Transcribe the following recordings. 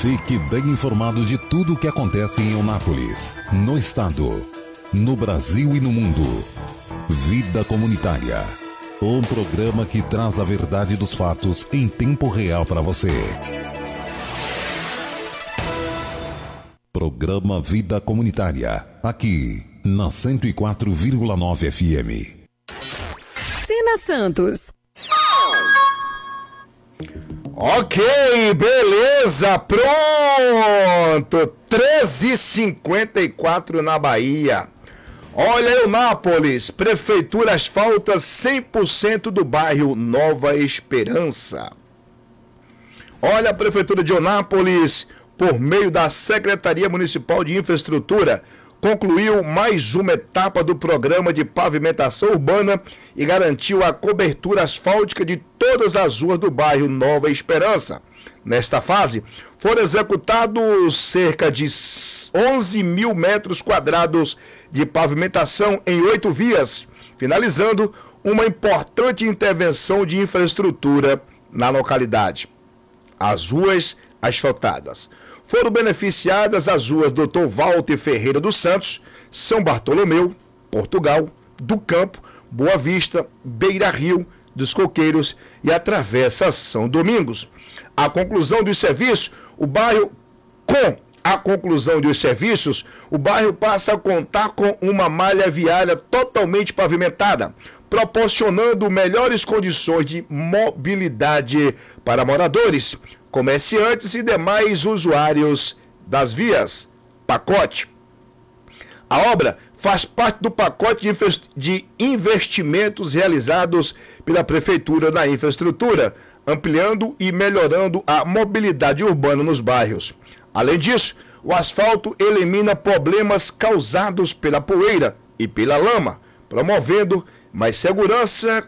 Fique bem informado de tudo o que acontece em Eunápolis, no estado, no Brasil e no mundo. Vida Comunitária. Um programa que traz a verdade dos fatos em tempo real para você. Programa Vida Comunitária, aqui na 104,9 FM. Sina Santos. Ok, beleza, pronto, 13h54 na Bahia. Olha, Eunápolis, Prefeitura asfalta 100% do bairro Nova Esperança. Olha, a Prefeitura de Eunápolis, por meio da Secretaria Municipal de Infraestrutura, concluiu mais uma etapa do programa de pavimentação urbana e garantiu a cobertura asfáltica de todas as ruas do bairro Nova Esperança. Nesta fase, foram executados cerca de 11 mil metros quadrados de pavimentação em 8 vias, finalizando uma importante intervenção de infraestrutura na localidade. As ruas asfaltadas. Foram beneficiadas as ruas Dr. Walter Ferreira dos Santos, São Bartolomeu, Portugal, do Campo, Boa Vista, Beira Rio, dos Coqueiros e a Travessa São Domingos. A conclusão dos serviços, o bairro passa a contar com uma malha viária totalmente pavimentada, proporcionando melhores condições de mobilidade para moradores, comerciantes e demais usuários das vias. Pacote. A obra faz parte do pacote de investimentos realizados pela Prefeitura na infraestrutura, ampliando e melhorando a mobilidade urbana nos bairros. Além disso, o asfalto elimina problemas causados pela poeira e pela lama, promovendo mais segurança,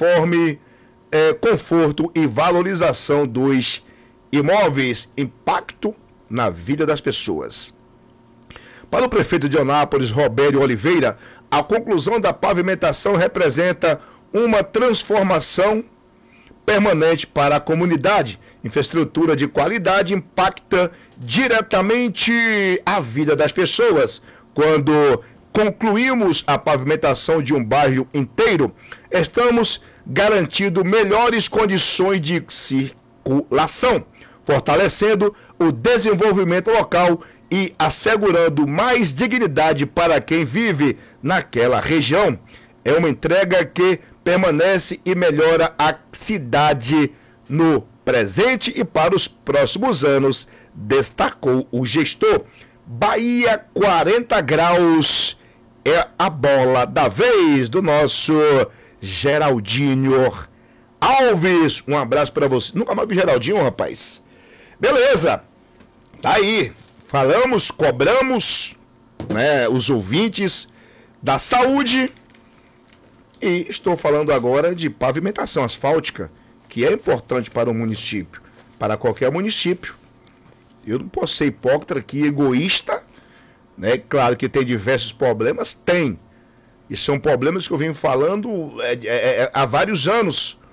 conforto e valorização dos imóveis, impacto na vida das pessoas. Para o prefeito de Eunápolis, Robério Oliveira, a conclusão da pavimentação representa uma transformação permanente para a comunidade. Infraestrutura de qualidade impacta diretamente a vida das pessoas. Quando concluímos a pavimentação de um bairro inteiro, estamos garantindo melhores condições de circulação, fortalecendo o desenvolvimento local e assegurando mais dignidade para quem vive naquela região. É uma entrega que permanece e melhora a cidade no presente e para os próximos anos, destacou o gestor. Bahia 40 graus é a bola da vez do nosso Geraldinho Alves. Um abraço para você. Nunca mais vi Geraldinho, rapaz. Beleza, tá aí. Falamos, cobramos, né, os ouvintes da saúde e estou falando agora de pavimentação asfáltica, que é importante para o município, para qualquer município. Eu não posso ser hipócrita aqui, egoísta, né? Claro que tem diversos problemas, tem. E são problemas que eu venho falando há vários anos.